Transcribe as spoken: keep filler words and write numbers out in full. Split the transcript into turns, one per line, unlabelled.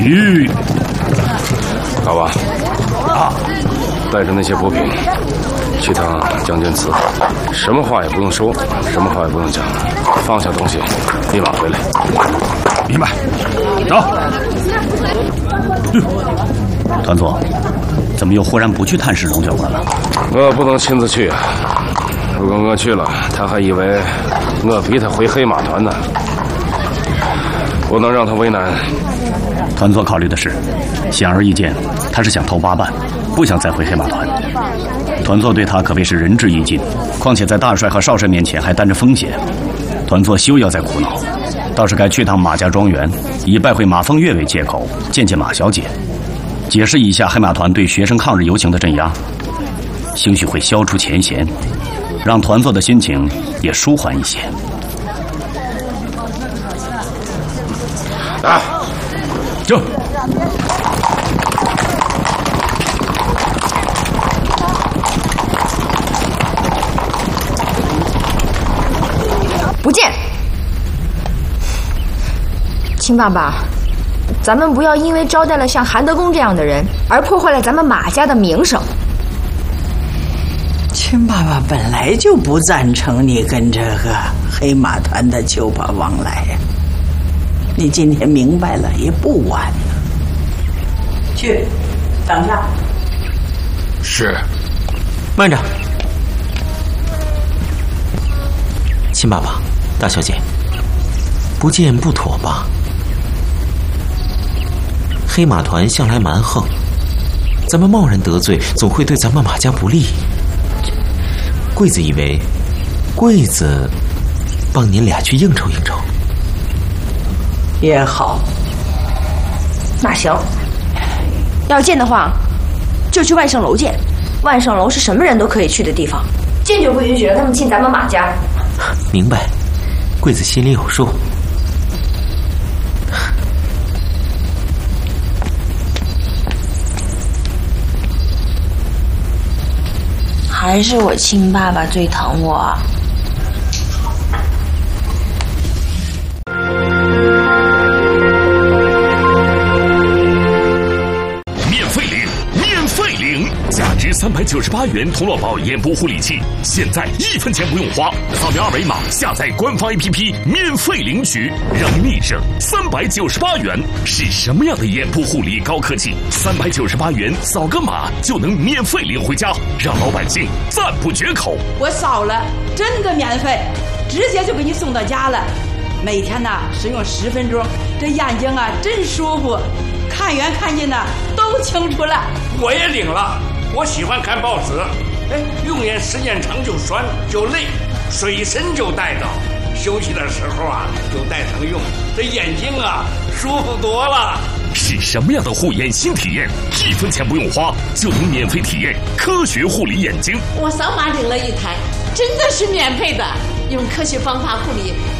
吁，
大王，
啊，
带着那些补品去趟将军祠，什么话也不用说，什么话也不用讲，放下东西，立马回来。
明白。走。团座，怎么又忽然不去探视龙九关了？
我不能亲自去啊！如果我去了，他还以为我逼他回黑马团呢。不能让他为难。
团座考虑的是，显而易见，他是想投八办，不想再回黑马团。团座对他可谓是仁至义尽，况且在大帅和少帅面前还担着风险，团座休要再苦恼，倒是该去趟马家庄园，以拜会马凤月为借口，见见马小姐，解释一下黑马团对学生抗日游行的镇压，兴许会消除前嫌，让团座的心情也舒缓一些。
啊，
走。
不见。秦爸爸，咱们不要因为招待了像韩德公这样的人，而破坏了咱们马家的名声。
秦爸爸本来就不赞成你跟这个黑马团的旧把往来呀。你今天明白了也不晚呢。去，等下。
是。慢着，秦爸爸，大小姐，不见不妥吧？黑马团向来蛮横，咱们贸然得罪，总会对咱们马家不利。贵子以为，贵子帮您俩去应酬应酬。
也好。
那行，要见的话，就去万盛楼见。万盛楼是什么人都可以去的地方，坚决不允许让他们进咱们马家。
明白，贵子心里有数。
还是我亲爸爸最疼我。
价值三百九十八元童乐宝眼部护理器，现在一分钱不用花，扫描二维码下载官方 A P P 免费领取，让你省三百九十八元。是什么样的眼部护理高科技？三百九十八元扫个码就能免费领回家，让老百姓赞不绝口。
我扫了，真的免费，直接就给你送到家了。每天呢使用十分钟，这眼睛啊真舒服，看远看近呢都清楚了。
我也领了。我喜欢看报纸，哎，用眼时间长就酸就累，水参就带着，休息的时候啊就带上用，这眼睛啊舒服多了。
是什么样的护眼新体验？一分钱不用花就能免费体验科学护理眼睛。
我扫码领了一台，真的是免费的，用科学方法护理